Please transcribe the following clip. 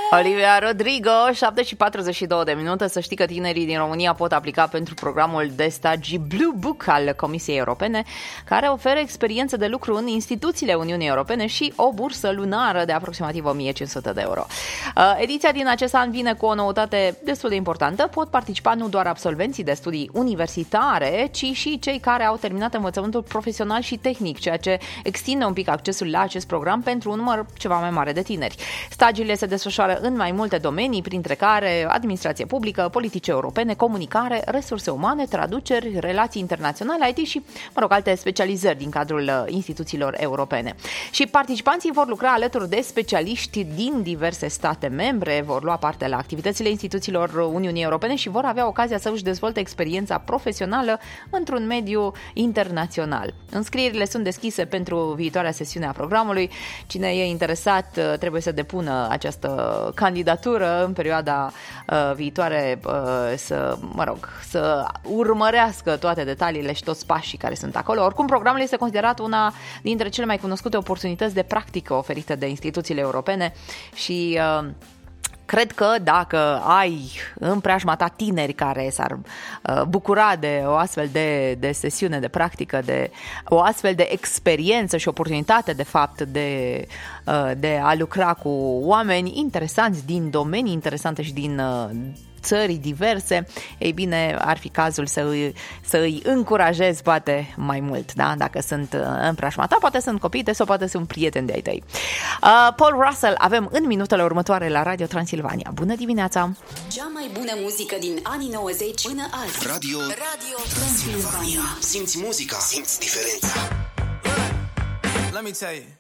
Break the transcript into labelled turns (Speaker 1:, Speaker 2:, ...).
Speaker 1: Olivia Rodrigo, 7:42. Să știi că tinerii din România pot aplica pentru programul de stagii Blue Book al Comisiei Europene, care oferă experiență de lucru în instituțiile Uniunii Europene și o bursă lunară de aproximativ 1.500 de euro. Ediția din acest an vine cu o noutate destul de importantă. Pot participa nu doar absolvenții de studii universitare, ci și cei care au terminat învățământul profesional și tehnic, ceea ce extinde un pic accesul la acest program pentru un număr ceva mai mare de tineri. Stagiile se desfășoară în mai multe domenii, printre care administrație publică, politici europene, comunicare, resurse umane, traduceri, relații internaționale, IT și, alte specializări din cadrul instituțiilor europene. Și participanții vor lucra alături de specialiști din diverse state membre, vor lua parte la activitățile instituțiilor Uniunii Europene și vor avea ocazia să își dezvolte experiența profesională într-un mediu internațional. Înscrierile sunt deschise pentru viitoarea sesiune a programului. Cine e interesat trebuie să depună această candidatură în perioada viitoare, să urmărească toate detaliile și toți pașii care sunt acolo. Oricum, programul este considerat una dintre cele mai cunoscute oportunități de practică oferite de instituțiile europene și cred că dacă ai în preajma ta tineri care s-ar bucura de o astfel de sesiune de practică, de o astfel de experiență și oportunitate, de fapt, de a lucra cu oameni interesanți din domenii interesante și din țări diverse, ei bine, ar fi cazul să îi încurajezi poate mai mult, da? Dacă sunt în preajma ta, poate sunt copii sau poate sunt prieteni de-ai tăi. Paul Russell avem în minutele următoare la Radio Transilvania. Bună dimineața!
Speaker 2: Cea mai bună muzică din anii 90 până azi.
Speaker 3: Radio Transilvania. Simți muzica, simți diferența.
Speaker 4: Let me tell you.